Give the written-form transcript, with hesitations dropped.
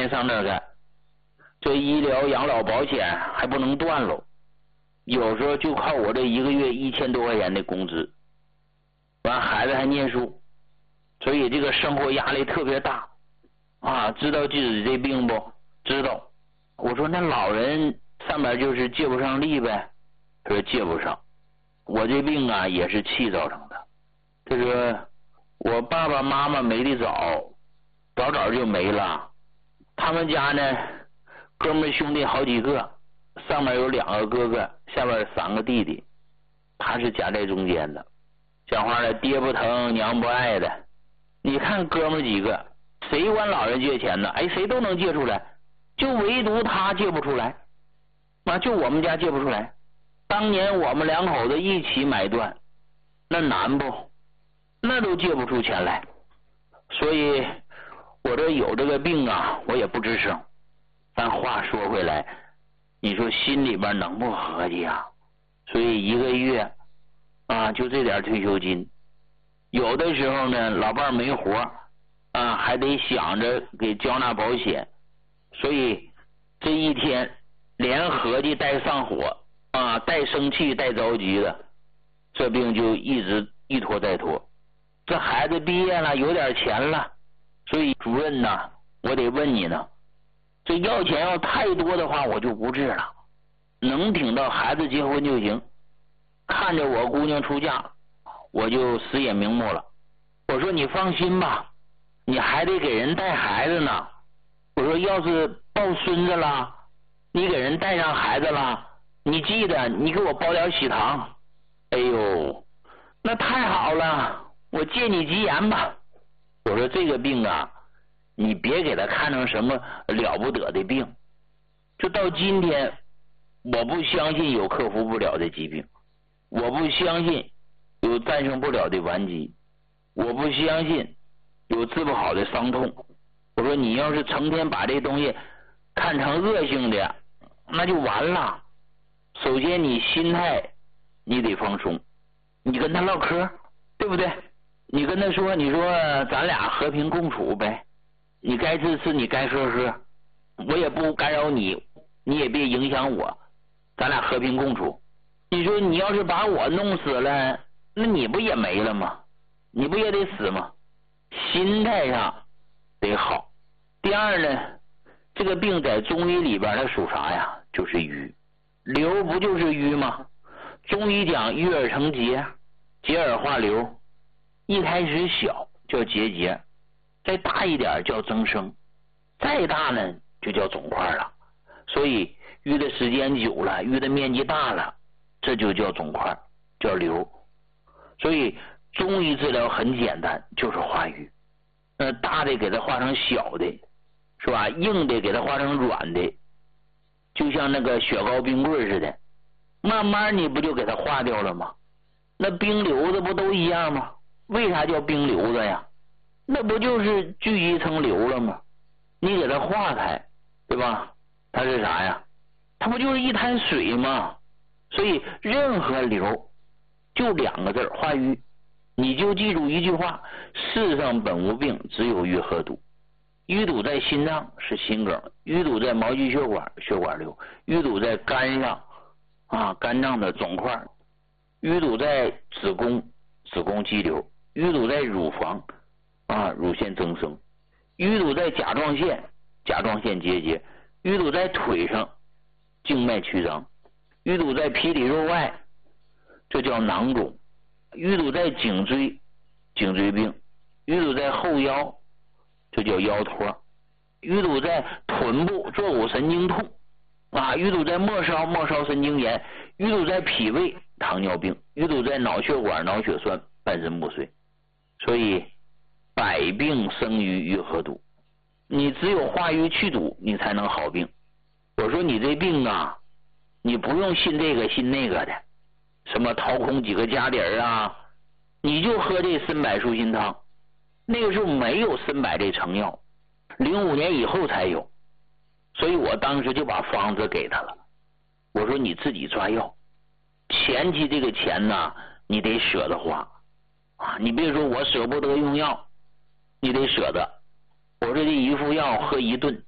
天上那儿干，这医疗养老保险还不能断喽，有时候就靠我这一个月1000多块钱的工资，完孩子还念书，所以这个生活压力特别大啊。知道自己这病不？知道。我说那老人上面就是借不上力呗，他说借不上。我这病啊也是气造成的，这个我爸爸妈妈没得早就没了。他们家呢哥们兄弟好几个，上面有2个哥哥，下面3个弟弟，他是夹在中间的。讲话了，爹不疼娘不爱的。你看哥们几个谁管老人借钱呢？哎，谁都能借出来，就唯独他借不出来啊，就我们家借不出来。当年我们2口子一起买断，那难不？那都借不出钱来。所以我这有这个病啊，我也不吱声。但话说回来，你说心里边能不合计啊？所以1个月啊就这点退休金，有的时候呢老伴没活啊，还得想着给交纳保险，所以这一天连合计带上火啊，带生气带着急的，这病就一直一拖再拖。这孩子毕业了，有点钱了，所以主任呢，我得问你呢，这要钱要太多的话我就不治了，能挺到孩子结婚就行。看着我姑娘出嫁，我就死也瞑目了。我说你放心吧，你还得给人带孩子呢。我说要是抱孙子了，你给人带上孩子了，你记得你给我包点喜糖。哎呦，那太好了，我借你吉言吧。我说这个病啊，你别给他看成什么了不得的病，就到今天我不相信有克服不了的疾病，我不相信有战胜不了的顽疾，我不相信有治不好的伤痛。我说你要是成天把这东西看成恶性的，那就完了。首先你心态你得放松，你跟他唠嗑，对不对？你跟他说，你说咱俩和平共处呗，你该吃吃，你该喝喝，我也不干扰你，你也别影响我，咱俩和平共处。你说你要是把我弄死了，那你不也没了吗？你不也得死吗？心态上得好。第二呢，这个病在中医里边它属啥呀？就是瘀。瘤不就是瘀吗？中医讲郁而成结，结而化瘤。一开始小叫结节，再大一点叫增生，再大呢就叫肿块了。所以淤的时间久了，淤的面积大了，这就叫肿块，叫瘤。所以中医治疗很简单，就是化瘀。大的给它化成小的，是吧？硬的给它化成软的，就像那个雪糕冰棍似的，慢慢你不就给它化掉了吗？那冰瘤子不都一样吗？为啥叫冰瘤子呀？那不就是聚一层瘤了吗？你给它化开，对吧？它是啥呀？它不就是一滩水吗？所以任何瘤就2个字，化瘀。你就记住一句话，世上本无病，只有瘀和堵。淤堵在心脏是心梗，淤堵在毛细血管，血管瘤，淤堵在肝上啊，肝脏的肿块，淤堵在子宫，子宫肌瘤，淤堵在乳房啊，乳腺增生，淤堵在甲状腺，甲状腺结节，淤堵在腿上，静脉曲张，淤堵在皮里肉外，这叫囊肿，淤堵在颈椎，颈椎病，淤堵在后腰，这叫腰托，淤堵在臀部，坐骨神经痛啊，淤堵在末梢，末梢神经炎，淤堵在脾胃，糖尿病，淤堵在脑血管，脑血栓，半身不遂。所以百病生于瘀和堵，你只有化瘀去堵，你才能好病。我说你这病啊，你不用信这个信那个的，什么掏空几个家底儿啊，你就喝这参柏树心汤。那个时候没有参柏这成药，05年以后才有，所以我当时就把方子给他了。我说你自己抓药，前期这个钱呢，你得舍得花啊！你别说我舍不得用药，你得舍得。我说这一副药喝1顿，